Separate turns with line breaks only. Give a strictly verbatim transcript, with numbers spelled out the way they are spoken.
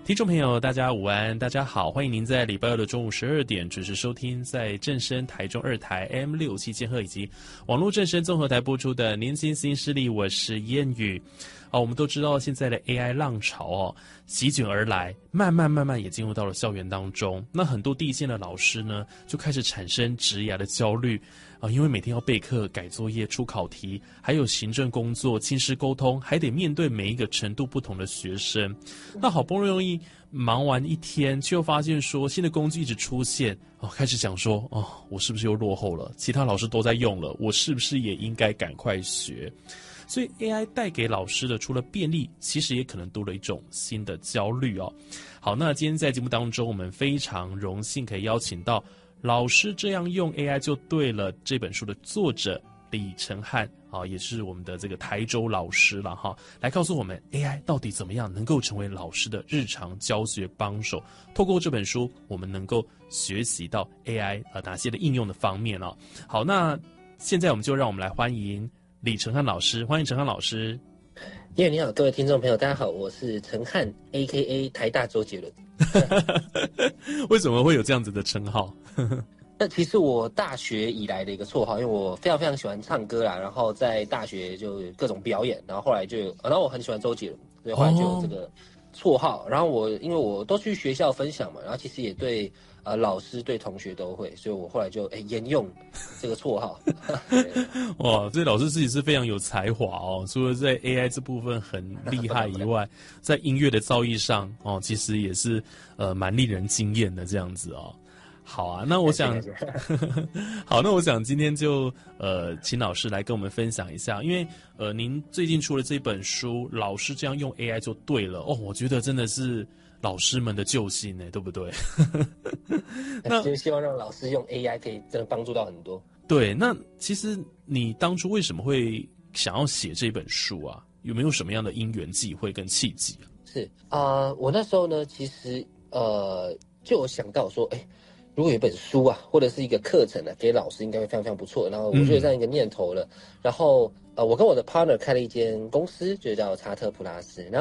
听众朋友大家午安，大家好，欢迎您在礼拜二的中午十二点准时收听在正声台中二台 A M 六七千赫以及网络正声综合台播出的年轻新势力，我是燕语。哦，我们都知道现在的 A I 浪潮哦席卷而来，慢慢慢慢也进入到了校园当中。那很多第一线的老师呢，就开始产生职涯的焦虑啊，因为每天要备课、改作业、出考题，还有行政工作、亲师沟通，还得面对每一个程度不同的学生。那好不容易忙完一天，却又发现说新的工具一直出现哦，开始想说哦，我是不是又落后了？其他老师都在用了，我是不是也应该赶快学？所以 A I 带给老师的除了便利，其实也可能多了一种新的焦虑哦。好，那今天在节目当中，我们非常荣幸可以邀请到《老师这样用 A I 就对了》这本书的作者李承翰啊，也是我们的这个台州老师了哈，来告诉我们 A I 到底怎么样能够成为老师的日常教学帮手。透过这本书，我们能够学习到 A I 呃哪些的应用的方面哦。好，那现在我们就让我们来欢迎李承翰老师，欢迎承翰老师。
叶你好，各位听众朋友，大家好，我是承翰 A K A 台大周杰伦。
为什么会有这样子的称号？
那其实我大学以来的一个绰号，因为我非常非常喜欢唱歌啦，然后在大学就有各种表演，然后后来就有，然后我很喜欢周杰伦，所以后来就有这个绰号。然后我因为我都去学校分享嘛，然后其实也对呃老师对同学都会，所以我后来就哎沿用这个绰号。
哇，这老师自己是非常有才华哦，除了在 A I 这部分很厉害以外，在音乐的造诣上哦，其实也是呃蛮令人惊艳的这样子哦。好啊，那我想，好，那我想今天就呃，请老师来跟我们分享一下，因为呃，您最近出了这本书，老师这样用 A I 就对了哦，我觉得真的是老师们的救星呢，对不对？
那就希望让老师用 A I 可以真的帮助到很多。
对，那其实你当初为什么会想要写这本书啊？有没有什么样的因缘际会跟契机啊？
是啊、呃，我那时候呢，其实呃，就有想到说，哎。如果有一本书啊，或者是一个课程呢、啊，给老师应该会非常非常不错。然后我就有这样一个念头了。嗯、然后呃，我跟我的 partner 开了一间公司，就叫查特普拉斯。然后